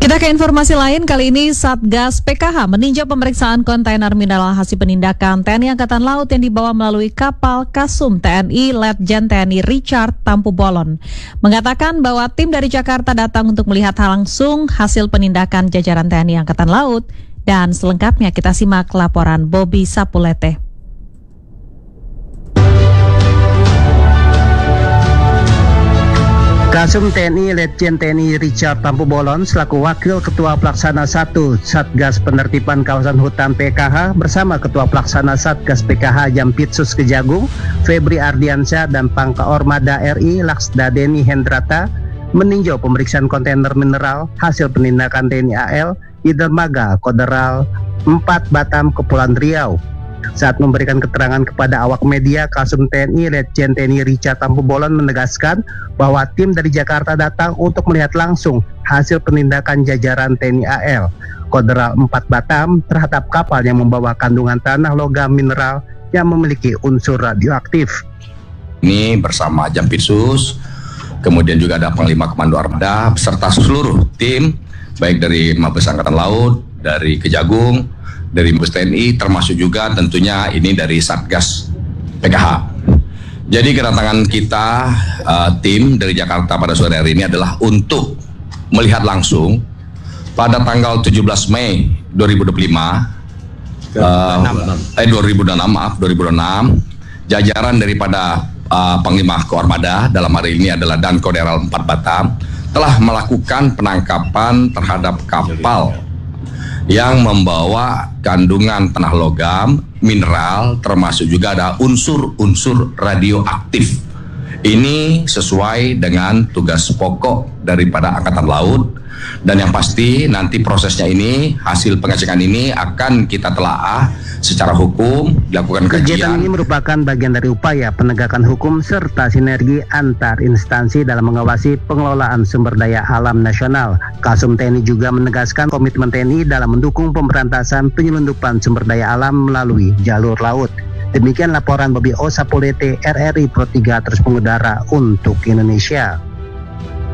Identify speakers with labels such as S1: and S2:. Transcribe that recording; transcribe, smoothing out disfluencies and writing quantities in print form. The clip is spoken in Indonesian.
S1: Kita ke informasi lain, kali ini Satgas PKH meninjau pemeriksaan kontainer mineral hasil penindakan TNI Angkatan Laut yang dibawa melalui kapal Kasum TNI Letjen TNI Richard Tampu Bolon. Mengatakan bahwa tim dari Jakarta datang untuk melihat langsung hasil penindakan jajaran TNI Angkatan Laut. Dan selengkapnya kita simak laporan Bobby Sapulete.
S2: Kasum TNI Letjen TNI Richard Tampu Bolon selaku Wakil Ketua Pelaksana 1 Satgas Penertiban Kawasan Hutan PKH bersama Ketua Pelaksana Satgas PKH Jampitsus Kejagung Febri Ardiansyah dan Pangka Ormada RI Laksda Deni Hendrata meninjau pemeriksaan kontainer mineral hasil penindakan TNI AL di dermaga Koderal 4 Batam, Kepulauan Riau. Saat memberikan keterangan kepada awak media, Kasum TNI Letjen TNI Richard Tampu Bolon menegaskan bahwa tim dari Jakarta datang untuk melihat langsung hasil penindakan jajaran TNI AL Koderal 4 Batam terhadap kapal yang membawa kandungan tanah logam mineral yang memiliki unsur radioaktif.
S3: Ini bersama Jampitsus, kemudian juga ada Panglima Komando Armada beserta seluruh tim baik dari Mabes Angkatan Laut, dari Kejagung, dari Mabes TNI, termasuk juga tentunya ini dari Satgas PKH. Jadi kedatangan kita tim dari Jakarta pada sore hari ini adalah untuk melihat langsung pada tanggal 17 Mei 2026 jajaran daripada Panglima Koarmada dalam hari ini adalah Dan Koderal 4 Batam telah melakukan penangkapan terhadap kapal yang membawa kandungan tanah logam, mineral, termasuk juga ada unsur-unsur radioaktif. Ini sesuai dengan tugas pokok daripada Angkatan Laut, dan yang pasti nanti prosesnya ini, hasil pengecekan ini akan kita telaah secara hukum, dilakukan kajian.
S2: Kegiatan ini merupakan bagian dari upaya penegakan hukum serta sinergi antar instansi dalam mengawasi pengelolaan sumber daya alam nasional. Kasum TNI juga menegaskan komitmen TNI dalam mendukung pemberantasan penyelundupan sumber daya alam melalui jalur laut. Demikian laporan Bobby Sapulete RRI Pro 3 terus mengudara untuk Indonesia.